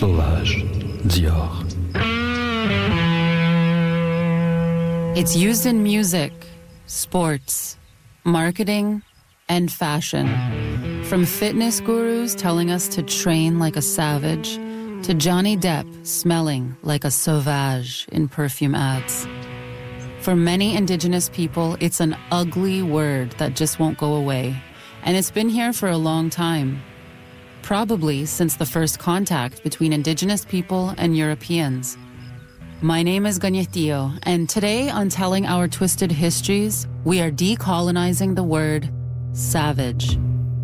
Sauvage, Dior. It's used in music, sports, marketing, and fashion. From fitness gurus telling us to train like a savage, to Johnny Depp smelling like a sauvage in perfume ads. For many Indigenous people, it's an ugly word that just won't go away, and it's been here for a long time. Probably since the first contact between Indigenous people and Europeans. My name is Ganyetio, and today on Telling Our Twisted Histories, we are decolonizing the word savage.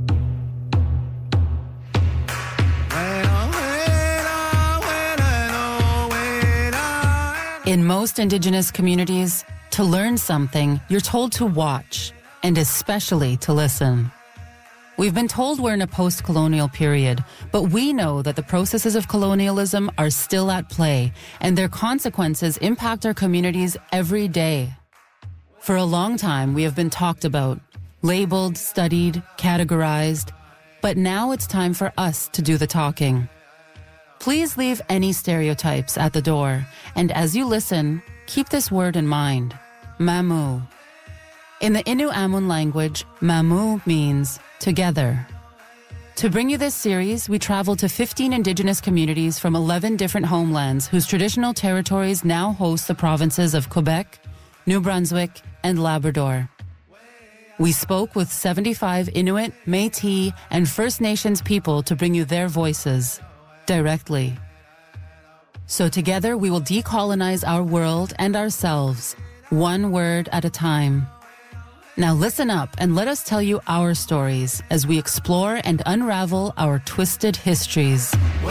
In most Indigenous communities, to learn something, you're told to watch, and especially to listen. We've been told we're in a post-colonial period, but we know that the processes of colonialism are still at play, and their consequences impact our communities every day. For a long time, we have been talked about, labeled, studied, categorized, but now it's time for us to do the talking. Please leave any stereotypes at the door, and as you listen, keep this word in mind, mamu. In the Innu Amun language, mamu means together. To bring you this series, we traveled to 15 Indigenous communities from 11 different homelands whose traditional territories now host the provinces of Quebec, New Brunswick, and Labrador. We spoke with 75 Inuit, Métis, and First Nations people to bring you their voices directly. So together we will decolonize our world and ourselves, one word at a time. Now listen up and let us tell you our stories as we explore and unravel our twisted histories.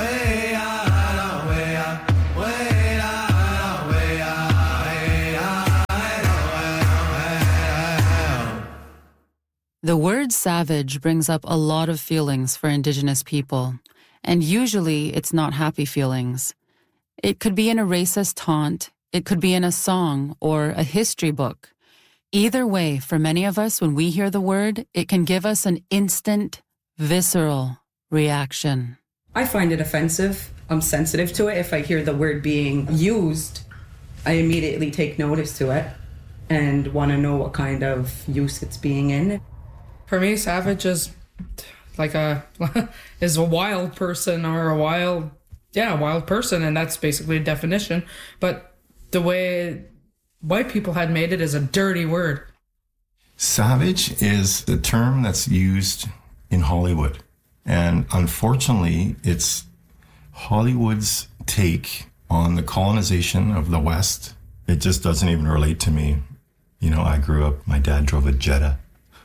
The word savage brings up a lot of feelings for Indigenous people, and usually it's not happy feelings. It could be in a racist taunt, it could be in a song or a history book. Either way, for many of us, when we hear the word, it can give us an instant, visceral reaction. I find it offensive. I'm sensitive to it. If I hear the word being used, I immediately take notice to it and want to know what kind of use it's being in. For me, savage is like is a wild person or a wild person, and that's basically a definition. But the way white people had made it as a dirty word. Savage is the term that's used in Hollywood. And unfortunately, it's Hollywood's take on the colonization of the West. It just doesn't even relate to me. You know, I grew up, my dad drove a Jetta.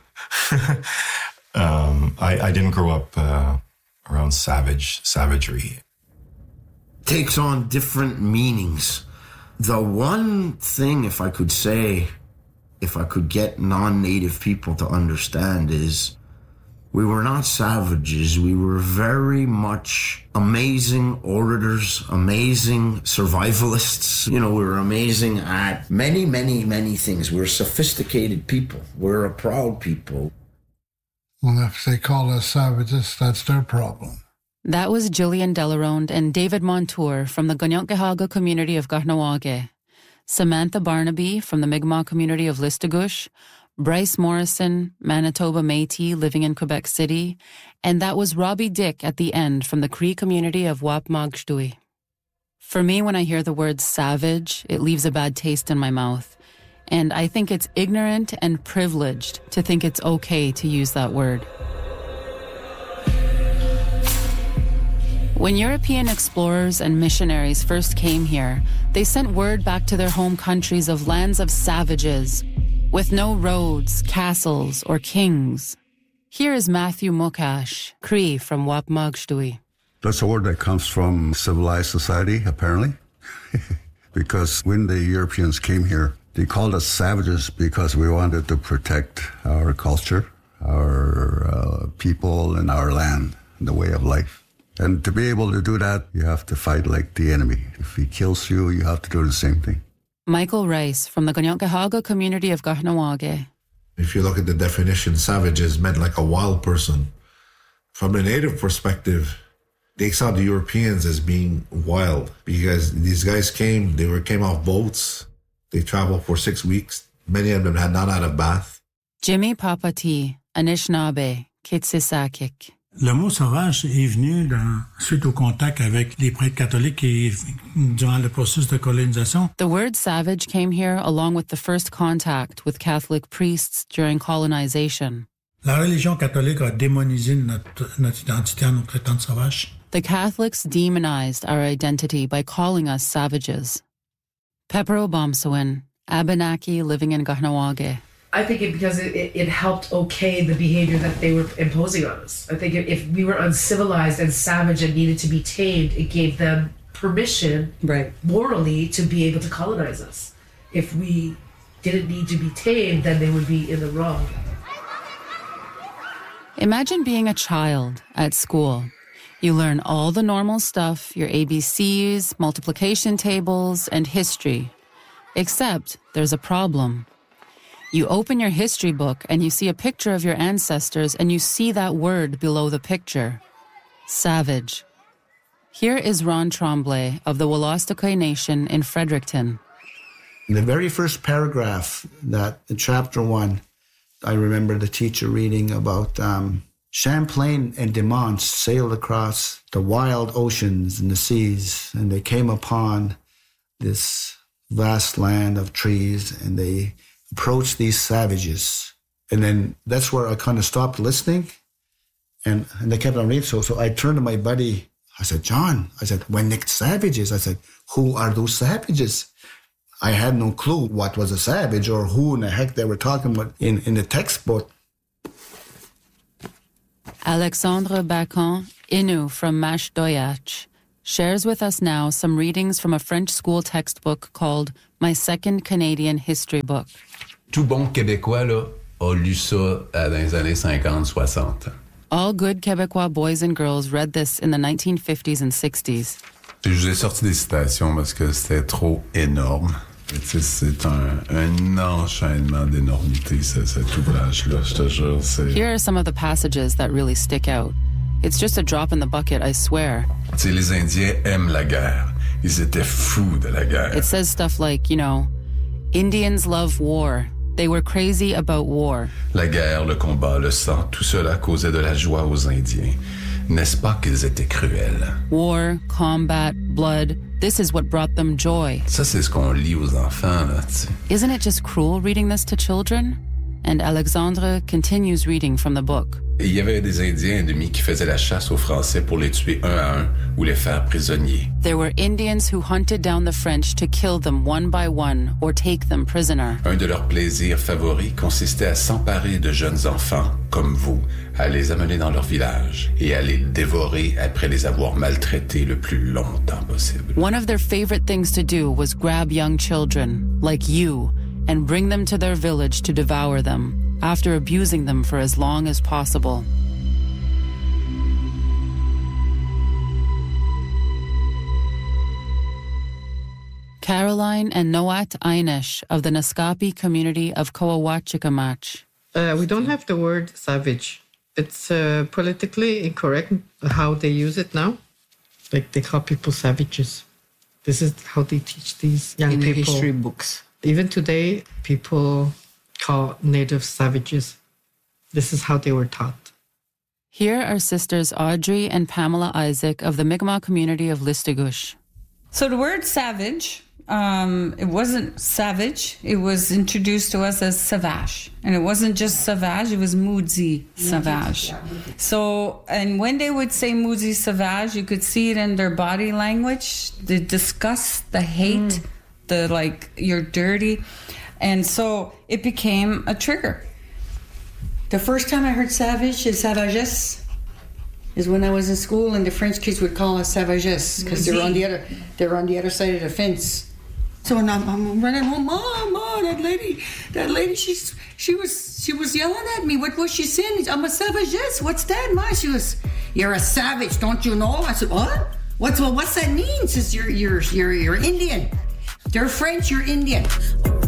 I didn't grow up around savagery. Takes on different meanings. The one thing, if I could get non-native people to understand, is we were not savages. We were very much amazing orators, amazing survivalists. You know, we were amazing at many, many, many things. We were sophisticated people. We're a proud people. Well, if they call us savages, that's their problem. That was Jillian Delaronde and David Montour from the Ganyotkahaga community of Kahnawake, Samantha Barnaby from the Mi'kmaq community of Listugush, Bryce Morrison, Manitoba Métis living in Quebec City, and that was Robbie Dick at the end from the Cree community of Wapmagshtui. For me, when I hear the word savage, it leaves a bad taste in my mouth, and I think it's ignorant and privileged to think it's okay to use that word. When European explorers and missionaries first came here, they sent word back to their home countries of lands of savages, with no roads, castles, or kings. Here is Matthew Mukash, Cree from Wapmagshtui. That's a word that comes from civilized society, apparently. Because when the Europeans came here, they called us savages because we wanted to protect our culture, our people, and our land, and the way of life. And to be able to do that, you have to fight like the enemy. If he kills you, you have to do the same thing. Michael Rice from the Ganyotkahaga community of Kahnawake. If you look at the definition, savage is meant like a wild person. From a native perspective, They saw the Europeans as being wild because these guys came off boats. They traveled for 6 weeks. Many of them had not had a bath. Jimmy Papati, Anishinaabe, Kitsisakik. Le mot sauvage est venu suite au contact avec les prêtres catholiques et durant le processus de colonisation. The word savage came here along with the first contact with Catholic priests during colonization. La religion catholique a démonisé notre identité en nous traitant de sauvages. The Catholics demonized our identity by calling us savages. Pepper Obamsawin, Abenaki living in Kahnawake. I think because it helped okay the behavior that they were imposing on us. I think if we were uncivilized and savage and needed to be tamed, it gave them permission, morally, to be able to colonize us. If we didn't need to be tamed, then they would be in the wrong. Imagine being a child at school. You learn all the normal stuff, your ABCs, multiplication tables, and history. Except there's a problem. You open your history book and you see a picture of your ancestors and you see that word below the picture. Savage. Here is Ron Tremblay of the Wolastoqey Nation in Fredericton. In the very first paragraph, that in chapter 1, I remember the teacher reading about Champlain and De Monts sailed across the wild oceans and the seas, and they came upon this vast land of trees, and they approached these savages. And then that's where I kind of stopped listening, and they kept on reading. So I turned to my buddy. I said, John, when Nick savages, I said, who are those savages? I had no clue what was a savage or who in the heck they were talking about in the textbook. Alexandre Bacon, Innu from Mashdoyach, shares with us now some readings from a French school textbook called My Second Canadian History Book. Tout bon Québécois là, a lu ça dans les années 50-60. All good Québécois boys and girls read this in the 1950s and 60s. Je vous ai sorti des citations parce que c'était trop énorme. C'est un enchaînement d'énormité, cet ouvrage-là, je te jure. Here are some of the passages that really stick out. It's just a drop in the bucket, I swear. Les Indiens aiment la guerre. Ils étaient fous de la guerre. It says stuff like, Indians love war. They were crazy about war. La guerre, le combat, le sang, tout cela causait de la joie aux Indiens. N'est-ce pas qu'ils étaient cruels? War, combat, blood, this is what brought them joy. Ça, c'est ce qu'on lit aux enfants, là, tu sais. Isn't it just cruel reading this to children? And Alexandre continues reading from the book. Et il y avait des Indiens ennemis qui faisaient la chasse aux Français pour les tuer un à un ou les faire prisonniers. There were Indians who hunted down the French to kill them one by one or take them prisoner. Un de leurs plaisirs favoris consistait à s'emparer de jeunes enfants, comme vous, à les amener dans leur village et à les dévorer après les avoir maltraités le plus longtemps possible. One of their favorite things to do was grab young children, like you, and bring them to their village to devour them, after abusing them for as long as possible. Caroline and Noat Einish of the Naskapi community of Coahuachicamach. We don't have the word savage. It's politically incorrect how they use it now. Like they call people savages. This is how they teach these young people. In the history books. Even today, people call natives savages. This is how they were taught. Here are sisters Audrey and Pamela Isaac of the Mi'kmaq community of Listugush. So the word savage, it wasn't savage. It was introduced to us as savage. And it wasn't just savage, it was moodzi savage. So, and when they would say moodzi savage, you could see it in their body language, the disgust, the hate, the like, you're dirty. And so it became a trigger. The first time I heard savage and savages is when I was in school, and the French kids would call us savages because they're on the other side of the fence. So when I'm running home, Mom, that lady, she was yelling at me. What was she saying? I'm a savages. What's that, Ma? She was, you're a savage, don't you know? I said, what? What's that mean? She says, you're Indian. They're French, you're Indian.